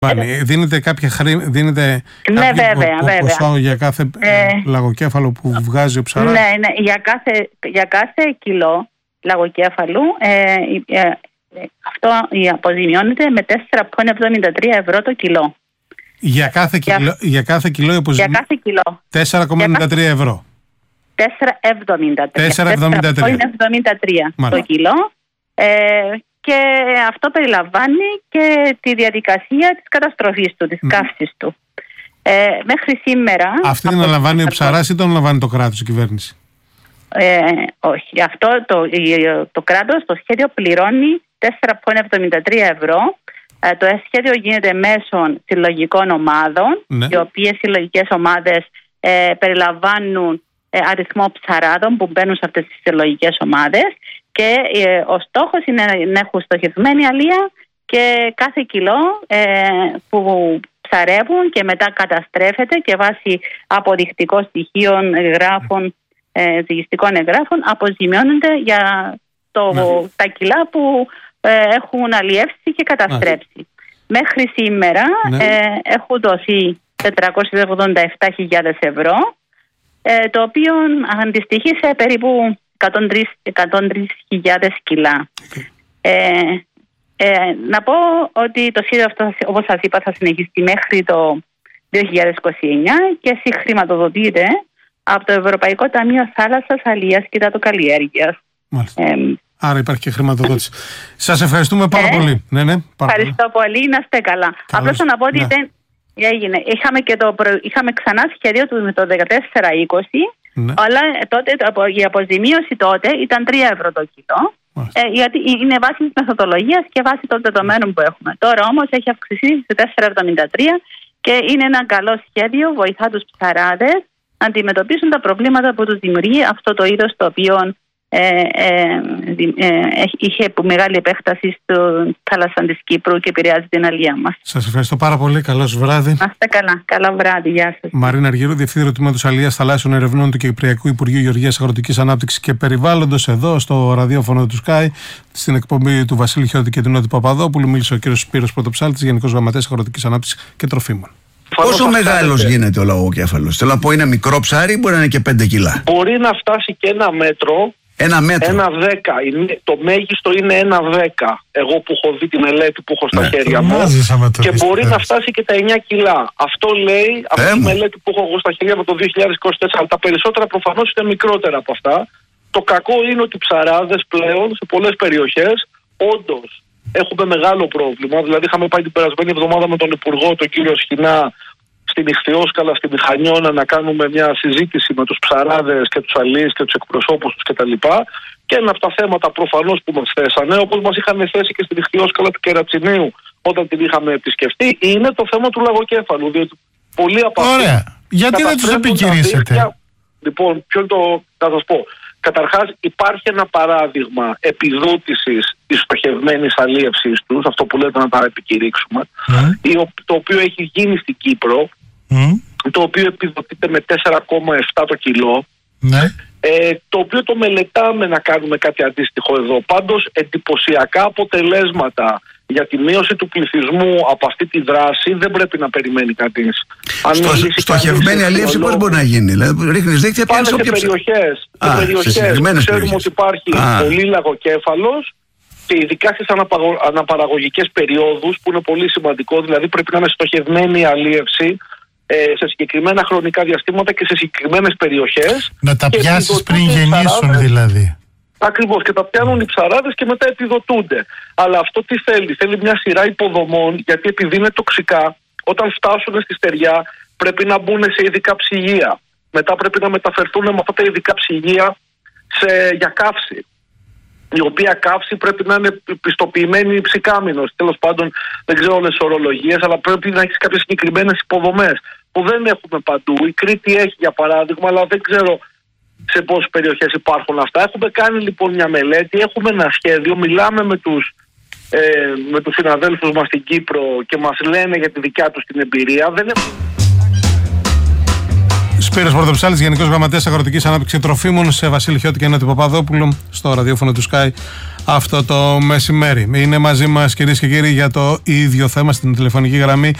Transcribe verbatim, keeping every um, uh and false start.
Ε, δίνεται κάποια χρήμα, δίνεται ναι, κάποιο βέβαια, πο, βέβαια. ποσό για κάθε ε, λαγοκέφαλο που βγάζει ο ψαράς? Ναι, ναι, για κάθε, για κάθε κιλό λαγοκέφαλου ε, ε, ε, αυτό αποζημιώνεται με τέσσερα κόμμα εβδομήντα τρία ευρώ το κιλό. Για κάθε κιλό, για, για κάθε κιλό αποζημιώνεται για κάθε κιλό. τέσσερα κόμμα εβδομήντα τρία ευρώ. τέσσερα κόμμα εβδομήντα τρία το κιλό. Ε, και αυτό περιλαμβάνει και τη διαδικασία της καταστροφής του, της mm. καύσης του. Ε, μέχρι σήμερα... Αυτή την αναλαμβάνει ο ψαράς ή τον αναλαμβάνει το κράτος, η κυβέρνηση? Ε, όχι. Αυτό το, το κράτος, το σχέδιο πληρώνει τέσσερα κόμμα εβδομήντα τρία ευρώ. Ε, το σχέδιο γίνεται μέσω συλλογικών ομάδων, ναι. οι οποίες συλλογικές ομάδες ε, περιλαμβάνουν ε, αριθμό ψαράδων που μπαίνουν σε αυτές τις συλλογικές ομάδες. Και ε, ο στόχος είναι να έχουν στοχευμένη αλεία και κάθε κιλό ε, που ψαρεύουν και μετά καταστρέφεται και βάσει αποδεικτικών στοιχείων, εγγράφων, ε, διοικητικών εγγράφων αποζημιώνονται για το, ναι. τα κιλά που ε, έχουν αλλιεύσει και καταστρέψει. Ναι. Μέχρι σήμερα ναι. ε, έχουν δοθεί τετρακόσιες ογδόντα επτά χιλιάδες ευρώ, ε, το οποίο αντιστοιχεί σε περίπου εκατόν τρεις χιλιάδες κιλά. Okay. Ε, ε, να πω ότι το σχέδιο αυτό, όπως σας είπα, θα συνεχιστεί μέχρι το δύο χιλιάδες είκοσι εννιά και συγχρηματοδοτείται από το Ευρωπαϊκό Ταμείο Θάλασσας, Αλίας και Υδατοκαλλιέργειας. Ε, Άρα υπάρχει και χρηματοδότηση. Σας ευχαριστούμε πάρα ε, πολύ. Ναι, ναι, πάρα ευχαριστώ πολύ. πολύ. Να είστε καλά. Απλώς να πω ότι ναι. δεν έγινε. Είχαμε, και το προ... Είχαμε ξανά σχέδιο του με το δεκατέσσερα είκοσι. Ναι. Αλλά τότε η αποζημίωση τότε ήταν τρία ευρώ το κιλό, ε, γιατί είναι βάση της μεθοδολογίας και βάση των δεδομένων που έχουμε. Τώρα όμως έχει αυξηθεί σε τέσσερα εβδομήντα τρία και είναι ένα καλό σχέδιο, βοηθά τους ψαράδες να αντιμετωπίσουν τα προβλήματα που τους δημιουργεί αυτό το είδος το οποίο ε, ε, ε, είχε μεγάλη επέκταση στο θάλασσα της Κύπρου και επηρεάζει την αλία μας. Σας ευχαριστώ πάρα πολύ. Καλώς βράδυ. Να είστε καλά. Καλό βράδυ. Γεια σας. Μαρίνα Αργυρού, Διευθύντρια του Τμήματος Αλίας Θαλάσσιων Ερευνών του Κυπριακού Υπουργείου Γεωργίας, Αγροτικής Ανάπτυξης και Περιβάλλοντος, εδώ στο ραδιόφωνο του Sky, στην εκπομπή του Βασίλη Χιώτη και του Νότι Παπαδόπουλου. Μίλησε ο κ. Σπύρος Πρωτοψάλτης, Γενικός Γραμματέας Αγροτικής Ανάπτυξης και Τροφίμων. Πόσο μεγάλος γίνεται ο λαγοκέφαλος? Θέλω να πω, είναι μικρό ψάρι, μπορεί να είναι και πέντε κιλά. Μπορεί να φτάσει και ένα μέτρο. Ένα μέτρο. Ένα δέκα. Το μέγιστο είναι ένα δέκα. Εγώ που έχω δει τη μελέτη που έχω στα ναι. χέρια μου. Και μπορεί να φτάσει και τα εννιά κιλά. Αυτό λέει αυτή ε, τη μελέτη που έχω εγώ στα χέρια μου το δύο χιλιάδες είκοσι τέσσερα. Τα περισσότερα προφανώς είναι μικρότερα από αυτά. Το κακό είναι ότι οι ψαράδες πλέον σε πολλές περιοχές όντως έχουμε μεγάλο πρόβλημα. Δηλαδή, είχαμε πάει την περασμένη εβδομάδα με τον Υπουργό, τον κύριο Σχοινά, στην Ιχθυόσκαλα, στην Μηχανιώνα, να κάνουμε μια συζήτηση με τους ψαράδες και τους αλείς και τους εκπροσώπους τους κτλ. Και ένα από τα θέματα προφανώς που μας θέσανε, όπως μας είχαν θέσει και στην Ιχθυόσκαλα του Κερατσινίου όταν την είχαμε επισκεφτεί, είναι το θέμα του λαγοκέφαλου. Διότι πολλοί από αυτούς. Ωραία. Γιατί δεν τους επικυρίσετε? Λοιπόν, ποιο είναι το. Θα σας πω. Καταρχάς, υπάρχει ένα παράδειγμα επιδότησης της στοχευμένης αλίευσης τους, αυτό που λέτε να τα επικηρύξουμε, mm. το οποίο έχει γίνει στην Κύπρο, mm. το οποίο επιδοτείται με τέσσερα κόμμα επτά το κιλό, mm. ε, το οποίο το μελετάμε να κάνουμε κάτι αντίστοιχο εδώ. Πάντως, εντυπωσιακά αποτελέσματα για τη μείωση του πληθυσμού από αυτή τη δράση δεν πρέπει να περιμένει κανείς. Στο, στοχευμένη αλίευση πώς μπορεί να γίνει? Δηλαδή, ρίχνεις δίκτυα, πάνε σε περιοχές, Α, σε περιοχές σε που ξέρουμε περιοχές. ότι υπάρχει Α. πολύ λαγοκέφαλος και ειδικά στις αναπαραγωγικές περιόδους που είναι πολύ σημαντικό, δηλαδή πρέπει να είναι στοχευμένη η αλίευση ε, σε συγκεκριμένα χρονικά διαστήματα και σε συγκεκριμένες περιοχές. Να τα πιάσεις πριν γεννήσουν δηλαδή. Ακριβώς, και τα πιάνουν οι ψαράδες και μετά επιδοτούνται. Αλλά αυτό τι θέλει? Θέλει μια σειρά υποδομών, γιατί επειδή είναι τοξικά, όταν φτάσουν στη στεριά πρέπει να μπουν σε ειδικά ψυγεία. Μετά πρέπει να μεταφερθούν με αυτά τα ειδικά ψυγεία σε, για καύση. Η οποία καύση πρέπει να είναι πιστοποιημένη ψυκάμινος. Τέλος πάντων, δεν ξέρω όλες τις ορολογίες, αλλά πρέπει να έχει κάποιες συγκεκριμένες υποδομές που δεν έχουμε παντού. Η Κρήτη έχει, για παράδειγμα, αλλά δεν ξέρω σε πόσες περιοχές υπάρχουν αυτά. Έχουμε κάνει λοιπόν μια μελέτη, έχουμε ένα σχέδιο, μιλάμε με τους, ε, με τους συναδέλφους μας στην Κύπρο και μας λένε για τη δικιά τους την εμπειρία. Δεν έχουμε... Σπύρος Πρωτοψάλης, Γενικός Γραμματέας Αγροτικής Ανάπτυξης και Τροφίμων, σε Βασίλη Χιώτη και Νότι Παπαδόπουλο, στο ραδιόφωνο του Sky αυτό το μεσημέρι. Είναι μαζί μας, κυρίες και κύριοι, για το ίδιο θέμα στην τηλεφωνική γραμμή